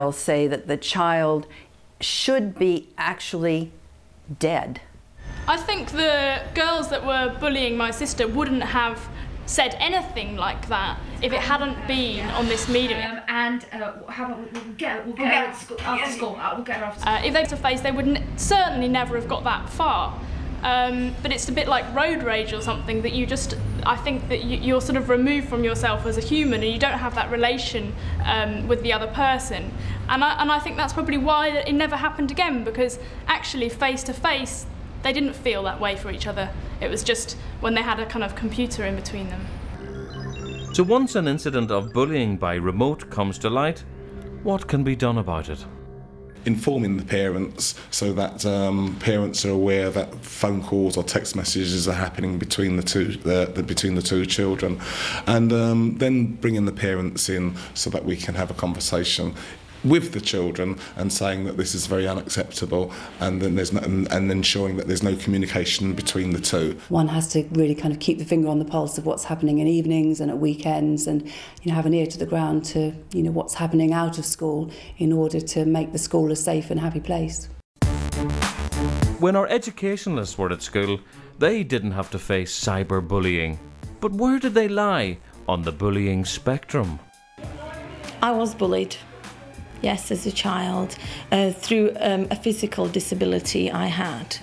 I'll say that the child should be actually dead. I think the girls that were bullying my sister wouldn't have said anything like that if it hadn't been on this medium. How about we'll get her after school. We'll get her after school. If they were to face, they would certainly never have got that far. But it's a bit like road rage or something, that I think that you're sort of removed from yourself as a human, and you don't have that relation with the other person. And I think that's probably why it never happened again, because actually face to face, they didn't feel that way for each other. It was just when they had a kind of computer in between them. So once an incident of bullying by remote comes to light, what can be done about it? Informing the parents so that parents are aware that phone calls or text messages are happening between the two children, and then bringing the parents in so that we can have a conversation with the children and saying that this is very unacceptable, and then and ensuring that there's no communication between the two. One has to really kind of keep the finger on the pulse of what's happening in evenings and at weekends, and have an ear to the ground to what's happening out of school in order to make the school a safe and happy place. When our educationalists were at school, they didn't have to face cyberbullying. But where did they lie on the bullying spectrum? I was bullied. Yes, as a child, through a physical disability I had.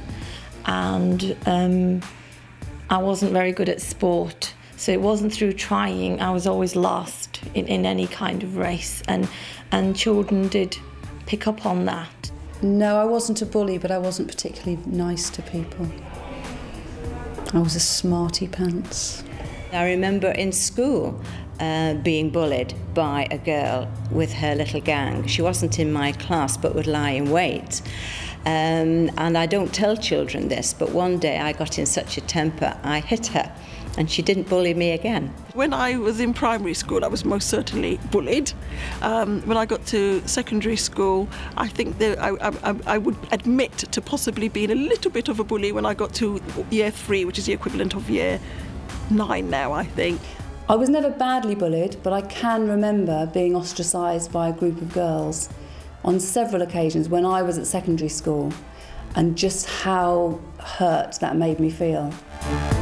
And I wasn't very good at sport, so it wasn't through trying. I was always lost in any kind of race, and children did pick up on that. No, I wasn't a bully, but I wasn't particularly nice to people. I was a smarty pants. I remember in school being bullied by a girl with her little gang. She wasn't in my class but would lie in wait. And I don't tell children this, but one day I got in such a temper, I hit her, and she didn't bully me again. When I was in primary school, I was most certainly bullied. When I got to secondary school, I think that I would admit to possibly being a little bit of a bully when I got to year 3, which is the equivalent of year 9 now, I think. I was never badly bullied, but I can remember being ostracised by a group of girls on several occasions when I was at secondary school, and just how hurt that made me feel.